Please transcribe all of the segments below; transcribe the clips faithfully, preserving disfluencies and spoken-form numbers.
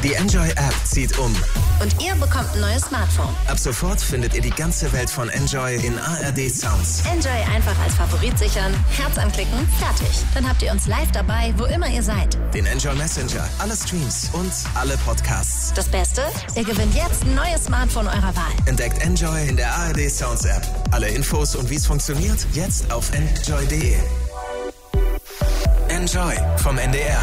Die Enjoy-App zieht um. Und ihr bekommt ein neues Smartphone. Ab sofort findet ihr die ganze Welt von Enjoy in A R D Sounds. Enjoy einfach als Favorit sichern, Herz anklicken, fertig. Dann habt ihr uns live dabei, wo immer ihr seid. Den Enjoy Messenger, alle Streams und alle Podcasts. Das Beste? Ihr gewinnt jetzt ein neues Smartphone eurer Wahl. Entdeckt Enjoy in der A R D Sounds App. Alle Infos und wie es funktioniert, jetzt auf enjoy punkt de. Enjoy vom N D R.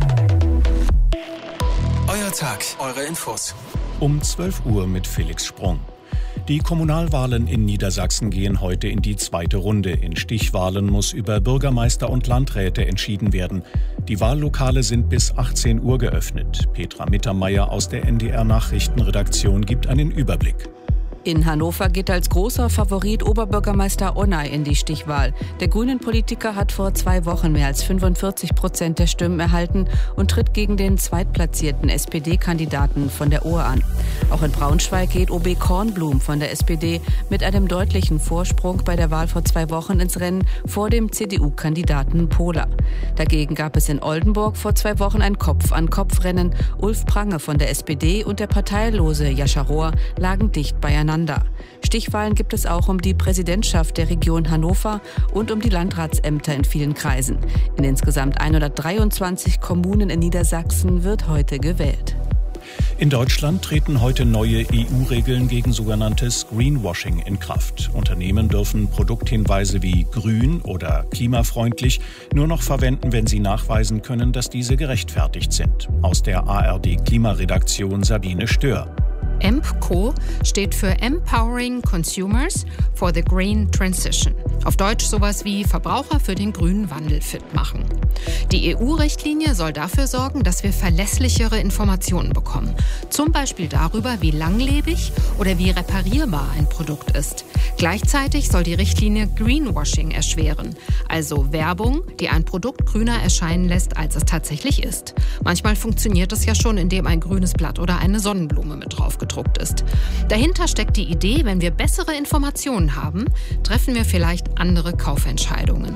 Euer Tag, eure Infos. Um zwölf Uhr mit Felix Sprung. Die Kommunalwahlen in Niedersachsen gehen heute in die zweite Runde. In Stichwahlen muss über Bürgermeister und Landräte entschieden werden. Die Wahllokale sind bis achtzehn Uhr geöffnet. Petra Mittermeier aus der N D R-Nachrichtenredaktion gibt einen Überblick. In Hannover geht als großer Favorit Oberbürgermeister Onay in die Stichwahl. Der Grünen-Politiker hat vor zwei Wochen mehr als fünfundvierzig Prozent der Stimmen erhalten und tritt gegen den zweitplatzierten S P D-Kandidaten von der Ohe an. Auch in Braunschweig geht O B Kornblum von der S P D mit einem deutlichen Vorsprung bei der Wahl vor zwei Wochen ins Rennen vor dem C D U-Kandidaten Pohler. Dagegen gab es in Oldenburg vor zwei Wochen ein Kopf-an-Kopf-Rennen. Ulf Prange von der S P D und der parteilose Jascha Rohr lagen dicht beieinander. Stichwahlen gibt es auch um die Präsidentschaft der Region Hannover und um die Landratsämter in vielen Kreisen. In insgesamt hundertdreiundzwanzig Kommunen in Niedersachsen wird heute gewählt. In Deutschland treten heute neue E U-Regeln gegen sogenanntes Greenwashing in Kraft. Unternehmen dürfen Produkthinweise wie grün oder klimafreundlich nur noch verwenden, wenn sie nachweisen können, dass diese gerechtfertigt sind. Aus der A R D-Klimaredaktion Sabine Stör. EMPCO steht für Empowering Consumers for the Green Transition. Auf Deutsch sowas wie Verbraucher für den grünen Wandel fit machen. Die E U-Richtlinie soll dafür sorgen, dass wir verlässlichere Informationen bekommen. Zum Beispiel darüber, wie langlebig oder wie reparierbar ein Produkt ist. Gleichzeitig soll die Richtlinie Greenwashing erschweren, also Werbung, die ein Produkt grüner erscheinen lässt, als es tatsächlich ist. Manchmal funktioniert es ja schon, indem ein grünes Blatt oder eine Sonnenblume mit drauf gedruckt ist. Dahinter steckt die Idee, wenn wir bessere Informationen haben, treffen wir vielleicht andere Kaufentscheidungen.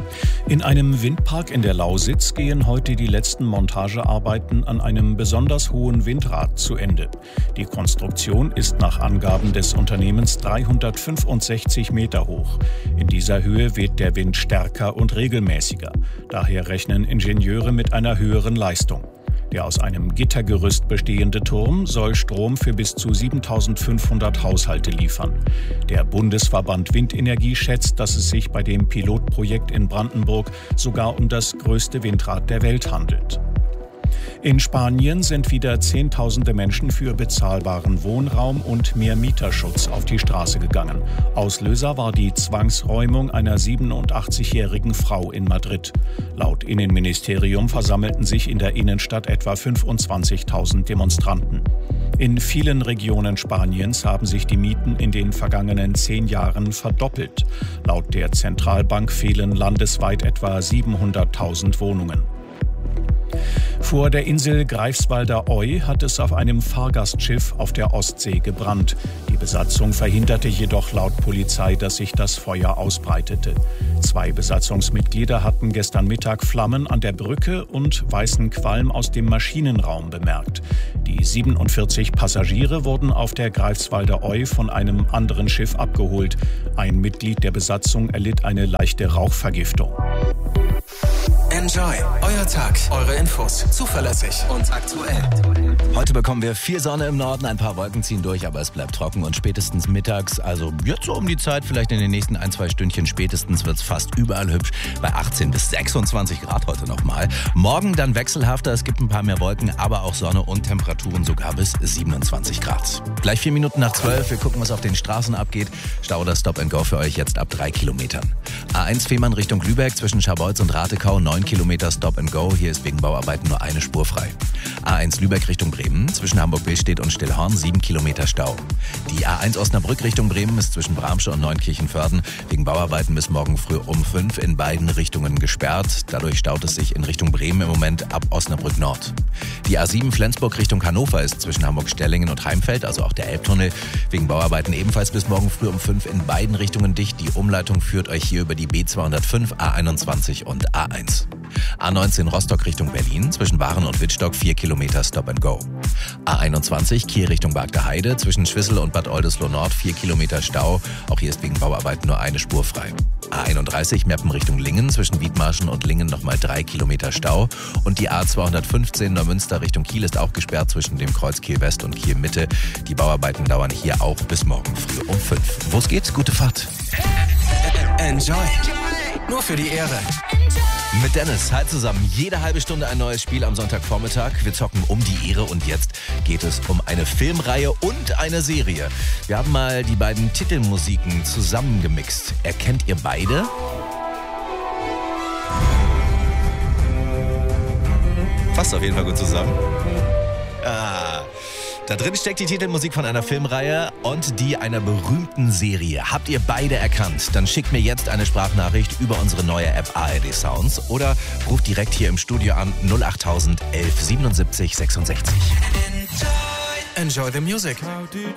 In einem Windpark in der Lausitz gehen heute die letzten Montagearbeiten an einem besonders hohen Windrad zu Ende. Die Konstruktion ist nach Angaben des Unternehmens dreihundertfünfundsechzig Meter hoch. In dieser Höhe weht der Wind stärker und regelmäßiger. Daher rechnen Ingenieure mit einer höheren Leistung. Der aus einem Gittergerüst bestehende Turm soll Strom für bis zu siebentausendfünfhundert Haushalte liefern. Der Bundesverband Windenergie schätzt, dass es sich bei dem Pilotprojekt in Brandenburg sogar um das größte Windrad der Welt handelt. In Spanien sind wieder Zehntausende Menschen für bezahlbaren Wohnraum und mehr Mieterschutz auf die Straße gegangen. Auslöser war die Zwangsräumung einer siebenundachtzigjährigen Frau in Madrid. Laut Innenministerium versammelten sich in der Innenstadt etwa fünfundzwanzigtausend Demonstranten. In vielen Regionen Spaniens haben sich die Mieten in den vergangenen zehn Jahren verdoppelt. Laut der Zentralbank fehlen landesweit etwa siebenhunderttausend Wohnungen. Vor der Insel Greifswalder Oy hat es auf einem Fahrgastschiff auf der Ostsee gebrannt. Die Besatzung verhinderte jedoch laut Polizei, dass sich das Feuer ausbreitete. Zwei Besatzungsmitglieder hatten gestern Mittag Flammen an der Brücke und weißen Qualm aus dem Maschinenraum bemerkt. Die siebenundvierzig Passagiere wurden auf der Greifswalder Oy von einem anderen Schiff abgeholt. Ein Mitglied der Besatzung erlitt eine leichte Rauchvergiftung. Enjoy, euer Tag, eure Infos, zuverlässig und aktuell. Heute bekommen wir viel Sonne im Norden, ein paar Wolken ziehen durch, aber es bleibt trocken und spätestens mittags, also jetzt so um die Zeit, vielleicht in den nächsten ein, zwei Stündchen spätestens wird es fast überall hübsch, bei achtzehn bis sechsundzwanzig Grad heute nochmal. Morgen dann wechselhafter, es gibt ein paar mehr Wolken, aber auch Sonne und Temperaturen sogar bis siebenundzwanzig Grad. Gleich vier Minuten nach zwölf, wir gucken, was auf den Straßen abgeht. Stau oder Stop and Go für euch jetzt ab drei Kilometern. A eins Fehmarn Richtung Lübeck zwischen Scharbeutz und Ratekau, neun Kilometer Stop and Go, hier ist wegen Bauarbeiten nur eine Spur frei. A eins Lübeck Richtung Bremen, zwischen Hamburg-Billstedt und Stillhorn, sieben Kilometer Stau. Die A eins Osnabrück Richtung Bremen ist zwischen Bramsche und Neunkirchenförden wegen Bauarbeiten bis morgen früh um fünf in beiden Richtungen gesperrt. Dadurch staut es sich in Richtung Bremen im Moment ab Osnabrück Nord. Die A sieben Flensburg Richtung Hannover ist zwischen Hamburg-Stellingen und Heimfeld, also auch der Elbtunnel, wegen Bauarbeiten ebenfalls bis morgen früh um fünf in beiden Richtungen dicht. Die Umleitung führt euch hier über die B zweihundertfünf, A einundzwanzig und A eins. A neunzehn Rostock Richtung Berlin, zwischen Waren und Wittstock vier Kilometer Stop and Go. A einundzwanzig, Kiel Richtung Bagder Heide, zwischen Schwissel und Bad Oldesloe Nord, vier Kilometer Stau. Auch hier ist wegen Bauarbeiten nur eine Spur frei. A einunddreißig, Meppen Richtung Lingen, zwischen Wiedmarschen und Lingen nochmal drei Kilometer Stau. Und die A zweihundertfünfzehn Neumünster Richtung Kiel ist auch gesperrt zwischen dem Kreuz Kiel West und Kiel Mitte. Die Bauarbeiten dauern hier auch bis morgen früh um fünf. Wo es geht, gute Fahrt. Enjoy. Nur für die Ehre. Mit Dennis, hi zusammen. Jede halbe Stunde ein neues Spiel am Sonntagvormittag. Wir zocken um die Ehre und jetzt geht es um eine Filmreihe und eine Serie. Wir haben mal die beiden Titelmusiken zusammengemixt. Erkennt ihr beide? Passt auf jeden Fall gut zusammen. Ah. Da drin steckt die Titelmusik von einer Filmreihe und die einer berühmten Serie. Habt ihr beide erkannt? Dann schickt mir jetzt eine Sprachnachricht über unsere neue App A R D Sounds oder ruft direkt hier im Studio an null acht null null elf siebenundsiebzig sechsundsechzig. Enjoy the music.